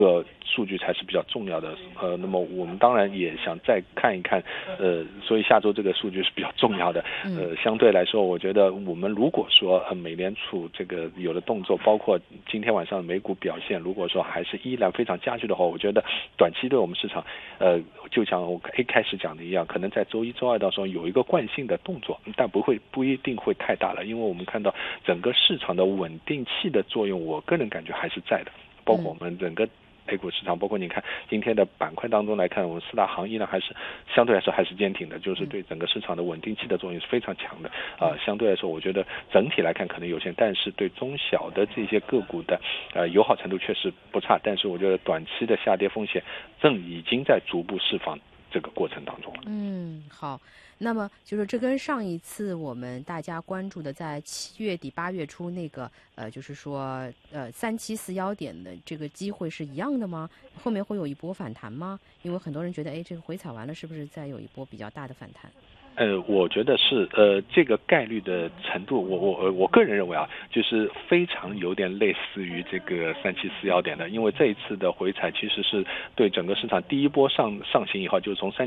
数据才是比较重要的。那么我们当然也想再看一看，所以下周这个数据是比较重要的。相对来说，我觉得我们如果说美联储这个有的动作，包括今天晚上的美股表现，如果说还是依然非常加剧的话，我觉得短期对我们市场，就像我一开始讲的一样，可能在周一、周二当中有一个惯性的动作，但不一定会太大了，因为我们看到整个市场的稳定器的作用，我个人感觉还是在的，包括我们整个A 股市场，包括你看今天的板块当中来看，我们四大行业呢还是相对来说还是坚挺的，就是对整个市场的稳定器的作用是非常强的。相对来说，我觉得整体来看可能有限，但是对中小的这些个股的友好程度确实不差。但是我觉得短期的下跌风险已经在逐步释放这个过程当中了。 好。那么就是这跟上一次我们大家关注的在7月底8月初那个就是说3741点的这个机会是一样的吗？后面会有一波反弹吗？因为很多人觉得这个回踩完了是不是再有一波比较大的反弹？ 我觉得是这个概率的程度，我个人认为就是非常有点类似于这个3741点的，因为这一次的回踩其实是对整个市场第一波上行以后，就是从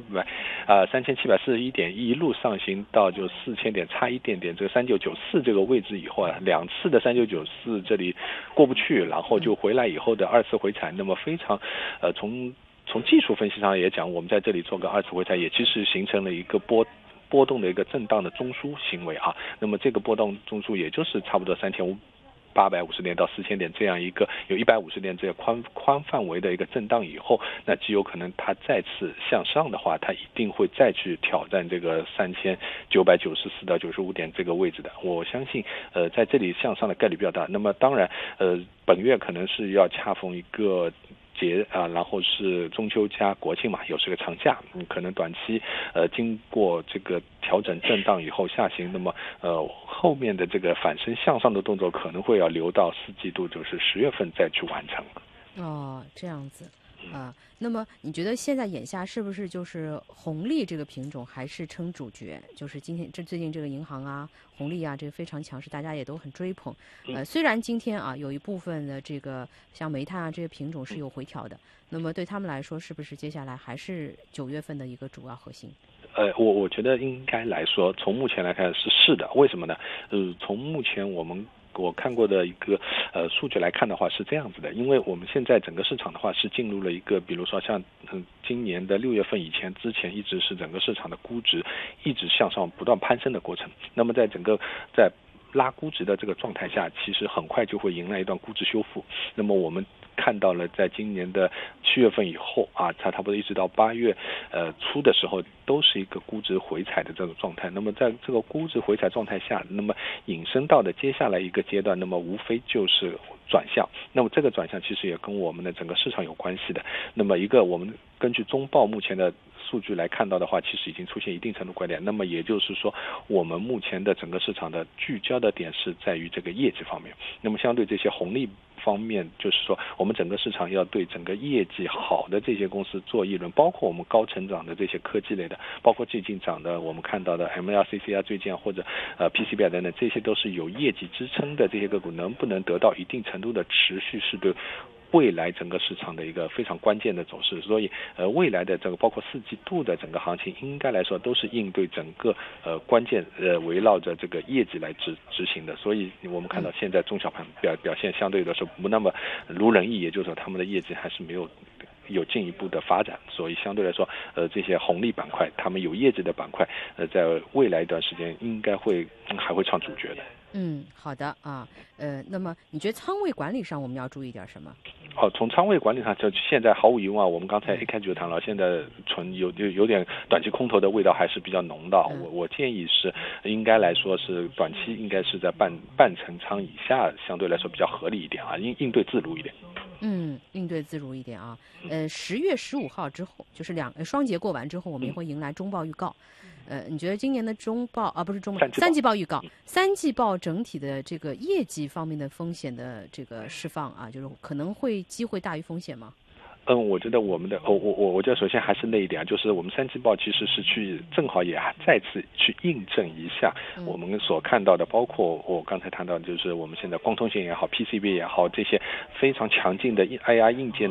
3741点一路上行到就4000点差一点点这个3994这个位置以后两次的3994这里过不去，然后就回来以后的二次回踩，那么非常从技术分析上也讲，我们在这里做个二次回踩，也其实形成了一个波动的一个震荡的中枢行为那么这个波动中枢也就是差不多3850点到4000点这样一个有150点这个宽范围的一个震荡以后，那极有可能它再次向上的话，它一定会再去挑战这个3994到95点这个位置的。我相信在这里向上的概率比较大。那么当然本月可能是要恰逢一个然后是中秋加国庆嘛，又是个长假，可能短期经过这个调整震荡以后下行，那么后面的这个反身向上的动作可能会要留到4季度，就是10月份再去完成。 这样子那么你觉得现在眼下是不是就是红利这个品种还是称主角？就是最近这个银行红利这个非常强势，大家也都很追捧。虽然今天有一部分的这个像煤炭这些品种是有回调的，那么对他们来说，是不是接下来还是9月份的一个主要核心？ 我觉得应该来说，从目前来看是的。为什么呢？从目前我看过的一个数据来看的话是这样子的，因为我们现在整个市场的话是进入了一个，比如说像今年的6月份之前一直是整个市场的估值一直向上不断攀升的过程。那么在拉估值的这个状态下，其实很快就会迎来一段估值修复。那么我们看到了在今年的7月份以后它差不多一直到8月初的时候都是一个估值回踩的这个状态。那么在这个估值回踩状态下，那么引申到的接下来一个阶段，那么无非就是转向。那么这个转向其实也跟我们的整个市场有关系的。那么我们根据中报目前的数据来看到的话，其实已经出现一定程度拐点。那么也就是说，我们目前的整个市场的聚焦的点是在于这个业绩方面。那么相对这些红利方面，就是说我们整个市场要对整个业绩好的这些公司做议论，包括我们高成长的这些科技类的，包括最近涨的我们看到的 MLCC 最近或者PCB 等等，这些都是有业绩支撑的这些个股，能不能得到一定程度的持续，是对未来整个市场的一个非常关键的走势。所以未来的这个包括4季度的整个行情，应该来说都是应对整个关键围绕着这个业绩来执行的。所以我们看到现在中小盘表现相对的是不那么如人意，也就是说他们的业绩还是没有进一步的发展。所以相对来说这些红利板块，他们有业绩的板块在未来一段时间应该还会唱主角的。 好的那么你觉得仓位管理上我们要注意点什么？ 从仓位管理上，就现在毫无疑问我们刚才一开始就谈了，现在有点短期空头的味道还是比较浓的。我建议是应该来说是短期应该是在半成仓以下，相对来说比较合理一点应对自如一点。 应对自如一点10月15号之后，就是双节过完之后，我们也会迎来中报预告。你觉得今年的中报不是中报，三季报预告，3季报整体的这个业绩方面的风险的这个释放就是可能机会大于风险吗？ 我觉得我觉得首先还是那一点，就是我们三季报其实是正好也再次去印证一下我们所看到的，包括我刚才谈到，就是我们现在光通信也好 ，PCB 也好，这些非常强劲的 AI 硬件